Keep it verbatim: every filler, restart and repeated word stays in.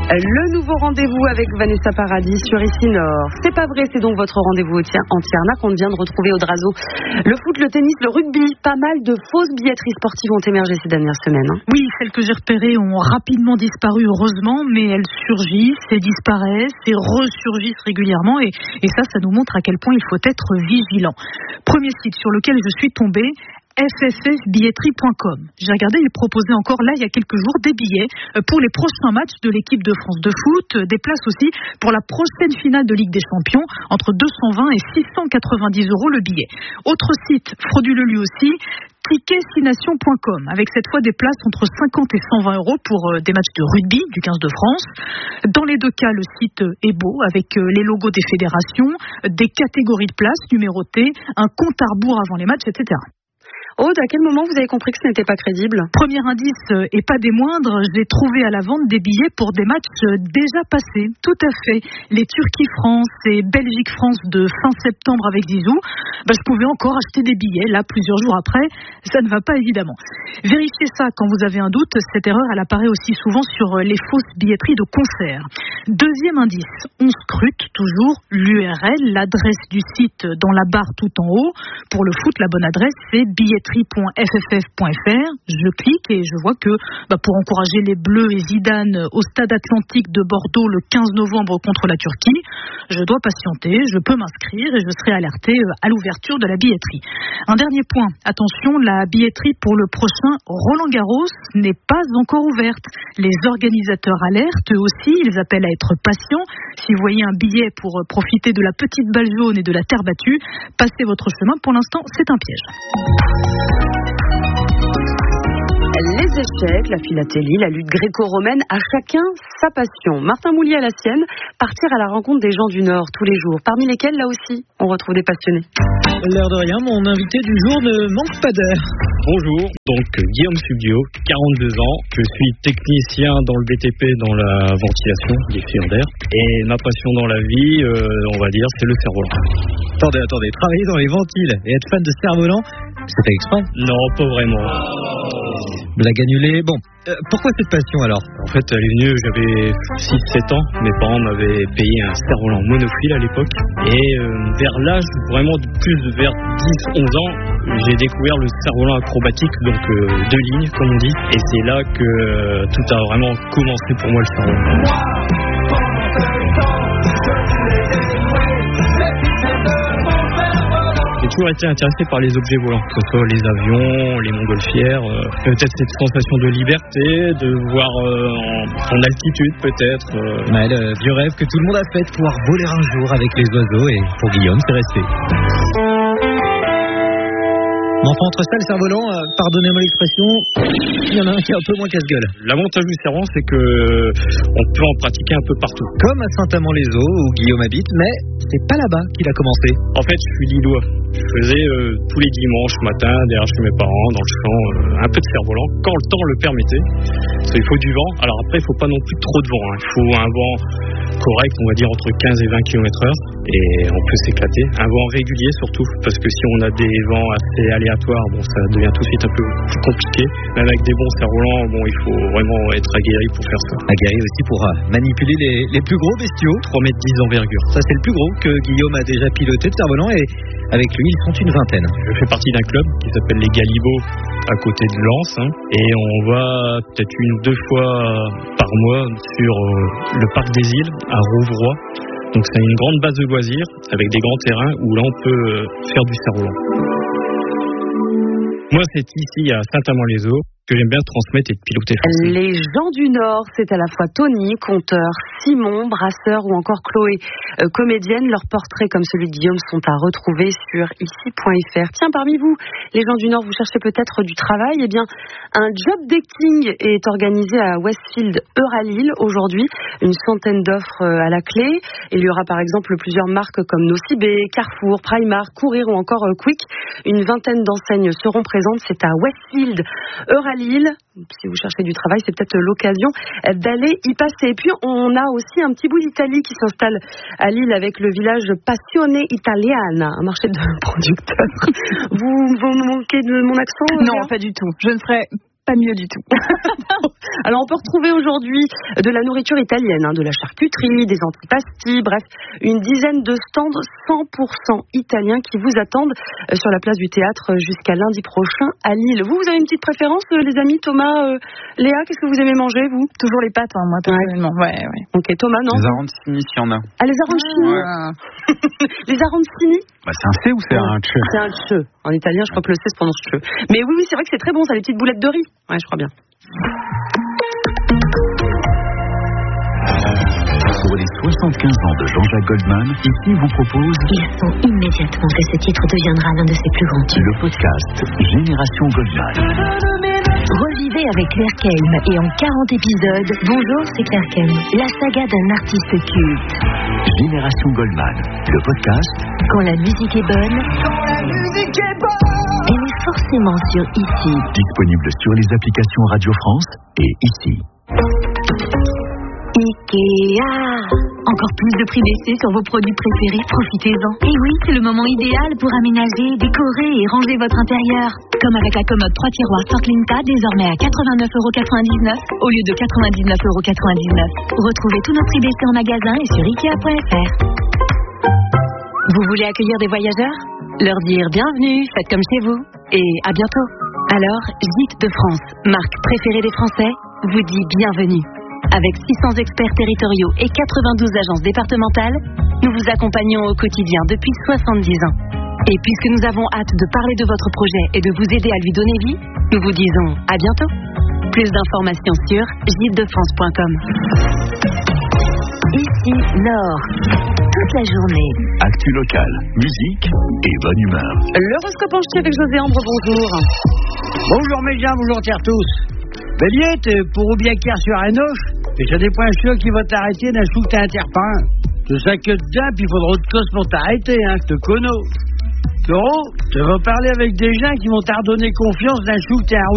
Le nouveau rendez-vous avec Vanessa Paradis sur Ici Nord. C'est pas vrai, c'est donc votre rendez-vous entièrement qu'on vient de retrouver au Drazo. Le foot, le tennis, le rugby, pas mal de fausses billetteries sportives ont émergé ces dernières semaines. Hein. Oui, celles que j'ai repérées ont rapidement disparu, heureusement, mais elles surgissent et disparaissent et ressurgissent régulièrement et, et ça, ça nous montre à quel point il faut être vigilant. Premier site sur lequel je suis tombée, F F F billetterie point com. J'ai regardé, ils proposaient encore là, il y a quelques jours, des billets pour les prochains matchs de l'équipe de France de foot, des places aussi pour la prochaine finale de Ligue des Champions, entre deux cent vingt et six cent quatre-vingt-dix euros le billet. Autre site, frauduleux lui aussi, ticket destination point com, avec cette fois des places entre cinquante et cent vingt euros pour des matchs de rugby du quinze de France. Dans les deux cas, le site est beau, avec les logos des fédérations, des catégories de places numérotées, un compte à rebours avant les matchs, et cetera. Aude, à quel moment vous avez compris que ce n'était pas crédible ? Premier indice, et pas des moindres, j'ai trouvé à la vente des billets pour des matchs déjà passés. Tout à fait. Les Turquie-France et Belgique-France de fin septembre avec Zizou, bah, je pouvais encore acheter des billets, là, plusieurs jours après. Ça ne va pas, évidemment. Vérifiez ça quand vous avez un doute. Cette erreur, elle apparaît aussi souvent sur les fausses billetteries de concerts. Deuxième indice, on scrute toujours l'U R L, l'adresse du site dans la barre tout en haut. Pour le foot, la bonne adresse, c'est billetterie point f f f point f r. Je clique et je vois que bah, pour encourager les Bleus et Zidane au stade Atlantique de Bordeaux le quinze novembre contre la Turquie, je dois patienter, je peux m'inscrire et je serai alerté à l'ouverture de la billetterie. Un dernier point, attention, la billetterie pour le prochain Roland-Garros n'est pas encore ouverte. Les organisateurs alertent, eux aussi, ils appellent à être patients. Si vous voyez un billet pour profiter de la petite balle jaune et de la terre battue, passez votre chemin. Pour l'instant, c'est un piège. Les échecs, la philatélie, la lutte gréco-romaine, à chacun sa passion. Martin Moulier à la sienne, partir à la rencontre des gens du Nord tous les jours, parmi lesquels, là aussi, on retrouve des passionnés. L'air de rien, mon invité du jour ne manque pas d'air. Bonjour, donc Guillaume Subdio, quarante-deux ans, je suis technicien dans le B T P dans la ventilation des fuyants d'air et ma passion dans la vie, euh, on va dire, c'est le cerf-volant. Attendez, attendez, travailler dans les ventiles et être fan de cerf-volant, c'est fait exprès ? Non, pas vraiment. Blague annulée. Bon, euh, pourquoi cette passion alors ? En fait, elle est venue, j'avais six sept ans. Mes parents m'avaient payé un cerf-volant monophile à l'époque. Et euh, vers l'âge, vraiment de plus vers dix onze ans, j'ai découvert le cerf-volant acrobatique, donc euh, deux lignes, comme on dit. Et c'est là que euh, tout a vraiment commencé pour moi, le cerf-volant. J'ai toujours été intéressé par les objets volants, que ce soit les avions, les montgolfières, euh, peut-être cette sensation de liberté, de voir euh, en, en altitude peut-être. Euh... Ouais, le vieux rêve que tout le monde a fait, de pouvoir voler un jour avec les oiseaux, et pour Guillaume, c'est resté. Mais enfin, entre ça et le cerf-volant, euh, pardonnez-moi l'expression, il y en a un qui est un peu moins casse-gueule. L'avantage du cerf-volant, c'est que on peut en pratiquer un peu partout. Comme à Saint-Amand-les-Eaux, où Guillaume habite, mais c'est pas là-bas qu'il a commencé. En fait, je suis lillois. Je faisais euh, tous les dimanches matin, derrière chez mes parents, dans le champ, euh, un peu de cerf-volant, quand le temps le permettait. Parce qu'il faut du vent. Alors après, il ne faut pas non plus trop de vent. Hein. Il faut un vent correct, on va dire entre quinze et vingt kilomètres heure. Et on peut s'éclater. Un vent régulier surtout, parce que si on a des vents assez aléatoires, bon, ça devient tout de suite un peu plus compliqué. Même avec des bons cerfs-volants, bon, il faut vraiment être aguerri pour faire ça. Aguerri aussi pour uh, manipuler les, les plus gros bestiaux. trois mètres dix d'envergure. Ça, c'est le plus gros que Guillaume a déjà piloté de cerf-volant, et avec lui, ils sont une vingtaine. Je fais partie d'un club qui s'appelle les Galibots, à côté de Lens, hein, et on va peut-être une ou deux fois par mois sur euh, le parc des îles à Rouvroy. Donc c'est une grande base de loisirs avec des grands terrains où là on peut euh, faire du cerf-volant. Moi c'est ici à Saint-Amand-les-Eaux que j'aime bien transmettre et de piloter. Les gens du Nord, c'est à la fois Tony, conteur, Simon, brasseur ou encore Chloé, euh, comédienne. Leurs portraits comme celui de Guillaume sont à retrouver sur ici point f r. Tiens, parmi vous, les gens du Nord, vous cherchez peut-être du travail. Eh bien, un job dating est organisé à Westfield Euralille aujourd'hui. Une centaine d'offres à la clé. Il y aura par exemple plusieurs marques comme Nocibé, Carrefour, Primark, Courir ou encore Quick. Une vingtaine d'enseignes seront présentes. C'est à Westfield Euralille. Si vous cherchez du travail, c'est peut-être l'occasion d'aller y passer. Et puis, on a aussi un petit bout d'Italie qui s'installe à Lille avec le village Passione Italiana, un marché de producteurs. vous, vous manquez de mon accent? Non, pas du tout. Je ne ferai pas mieux du tout. Alors, on peut retrouver aujourd'hui de la nourriture italienne, hein, de la charcuterie, des antipasti, bref, une dizaine de stands cent pour cent italiens qui vous attendent sur la place du théâtre jusqu'à lundi prochain à Lille. Vous, vous avez une petite préférence, les amis? Thomas, euh, Léa, qu'est-ce que vous aimez manger, vous? Toujours les pâtes, hein, moi, personnellement. Ouais, ouais. Ok, Thomas, non? Les arancini, s'il y en a. Ah, les arancini. Ah. Les arancini. Bah, c'est un C ou c'est un che? C'est un che. En italien, je crois que le C se prononce che. Mais oui, oui, c'est vrai que c'est très bon, ça, les petites boulettes de riz. Ouais, je crois bien. Pour les soixante-quinze ans de Jean-Jacques Goldman, ici vous propose... Il sent immédiatement que ce titre deviendra l'un de ses plus grands tubes. Le podcast Génération Goldman. Revivez avec Claire Kelm et en quarante épisodes, bonjour, c'est Claire Kelm, la saga d'un artiste culte. Génération Goldman, le podcast... Quand la musique est bonne... Quand la musique est bonne, elle est forcément sur Ici. Disponible sur les applications Radio France et Ici. Ikea. Encore plus de prix baissés sur vos produits préférés, profitez-en. Et oui, c'est le moment idéal pour aménager, décorer et ranger votre intérieur. Comme avec la commode trois tiroirs Sortlinta, désormais à quatre-vingt-neuf euros quatre-vingt-dix-neuf au lieu de quatre-vingt-dix-neuf euros quatre-vingt-dix-neuf. Retrouvez tous nos prix baissés en magasin et sur Ikea point F R. Vous voulez accueillir des voyageurs? Leur dire bienvenue, faites comme chez vous. Et à bientôt. Alors, Gîtes de France, marque préférée des Français, vous dit bienvenue. Avec six cents experts territoriaux et quatre-vingt-douze agences départementales, nous vous accompagnons au quotidien depuis soixante-dix ans. Et puisque nous avons hâte de parler de votre projet et de vous aider à lui donner vie, nous vous disons à bientôt. Plus d'informations sur gîtes de france point com. Ici, Nord. Toute la journée. Actu locale, musique et bonne humeur. L'horoscope en ch'ti avec José Ambre, bonjour. Bonjour Média, bonjour tiers tous. Bélier, t'es pour ou bien clair sur un oche, et ça des points chauds qui vont t'arrêter d'un chou que t'as interpeint. C'est ça que dedans, puis il faudra autre cause pour t'arrêter, hein, je te connais. Taureau, tu vas parler avec des gens qui vont t'ardonner confiance d'un chou que t'es un